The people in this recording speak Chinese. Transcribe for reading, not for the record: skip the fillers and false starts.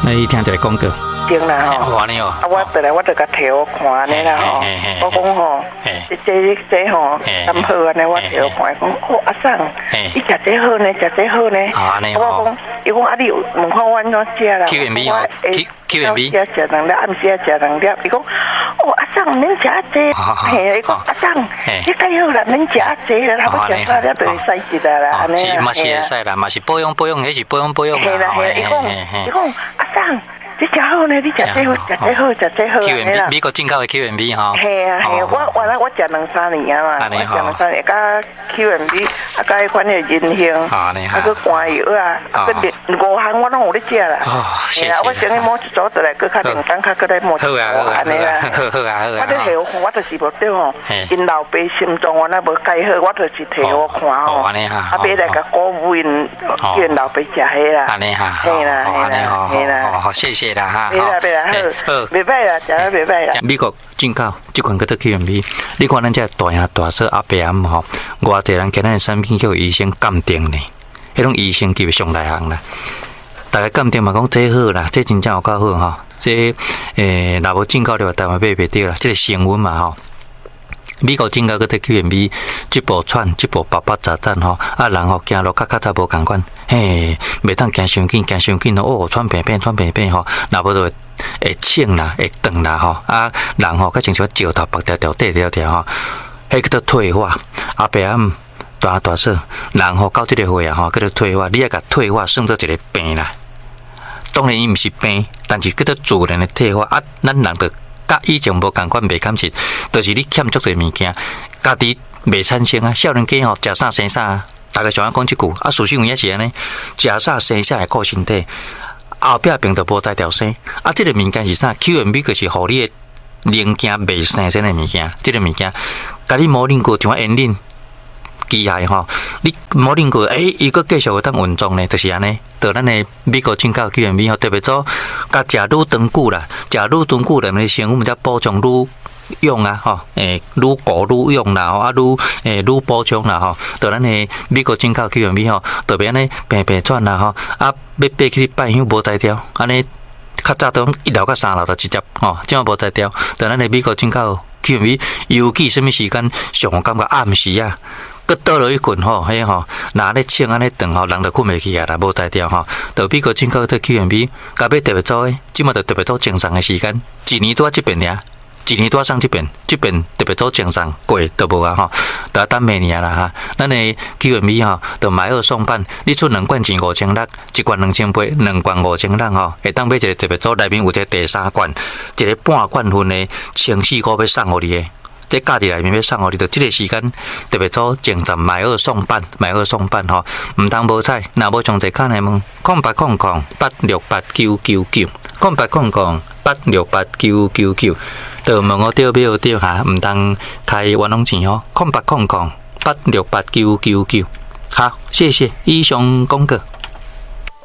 来听一个广告。 对啦吼， 哇你哦， 我本来我就甲摕我看安尼啦吼，我讲吼，这吼，咁好安尼，我摕我看，讲哦阿桑，你食这好呢，食这好呢，我讲，伊讲啊你问看我怎食啦 ？QMB 哦，QMB， 食两粒，暗时食两粒，伊讲，哦阿桑恁食啊这，嘿，伊讲阿桑，你太好啦，恁食啊这啦，我食啥了就会使食啦，安尼啦，嘛是会使啦，嘛是保养，迄是保养。 嘿啦嘿，伊讲阿桑。你食好呢？你食这好，食这好。 QMB 美国进口的 QMB 哈。 系啊系，我原来我食2-3年啊嘛，我食2-3年，甲 QMB 啊，甲迄款的银杏，啊个肝药啊，啊个5项我拢有咧食啦。 谢谢。 我先去摸一组倒来，搁较2工，较搁来摸一组安尼啦。好啊。我咧摕我看，我就是无对吼，因老爸心脏我那无介好，我就是摕我看吼。啊，别来甲鼓舞因老爸食迄啦。 安尼哈。 嘿啦嘿啦嘿啦。 好，谢谢。啦哈， 袂歹啦，食得袂歹啦。 美国进口这款叫做 QMB， 你看咱这大兄大嫂阿伯阿姆吼，偌济人今咱的产品叫医生鉴定呢，迄种医生级的上大行啦。大家鉴定嘛讲这好啦，这真正有够好吼。这若无进口的话，台湾买袂着啦。这个成分嘛吼。美国进口个的 QMB， 一部喘，一部八八杂杂吼，啊人吼行路较早无共款，嘿，袂当行伤紧哦，喘平平吼，若无就会呛啦，会长啦吼，啊人吼较亲像石头白条条、短条条吼，迄叫做退化。阿伯啊，大嫂，人吼到这个岁啊吼，叫做退化，你要甲退化算做一个病啦。当然伊毋是病，但是叫做自然的退化啊，咱人着。甲以前无共款袂感情，就是你欠足侪物件，家己袂产生啊。少年家吼，食啥生啥，大家常爱讲即句，啊，事实上也是安尼，食啥生啥会顾身体，后壁病就无再调生。啊，即个物件是啥 ？QMB 就是互你的零件袂生生的物件，即个物件，甲你磨练过像烟忍。机械吼，你冇啉过，伊个继续会当运作呢，就是安尼。到咱的美国进口 QMB 吼，特别做，甲食愈长久啦，食愈长久咧，咪成分才补充愈用啊，吼，愈固愈用啦，吼，啊愈补充啦，吼。到咱的美国进口 QMB 吼，特别安尼平转啦，吼，啊要爬去拜香无才调，安尼较早都1楼到3楼就直接吼，即马无才调。到咱的美国进口 QMB， 尤其什么时间上感觉暗时啊。佮倒落去困吼，迄吼，若咧穿安尼长吼，人就困袂起啊啦，无才调吼。到美国进口的 QMB， 甲要特别做诶，即马就特别做正常诶时间，一年多即边尔，一年多上即边特别做正常过都无啊吼，就等明年啦哈。咱诶 QMB 吼，就买2送半，你出2罐钱5600，一罐2800，2罐5600吼，会当买一个特别做内面有一个第3罐，一个半罐份诶14块要送互你诶。这价值内面要送互你，就即个时间特别做正站买2送半吼，毋通无彩，若无上侪卡来问0800868999，0800868999，就问我对买对哈，毋通开冤枉钱吼，0800868999，好，谢谢以上广告。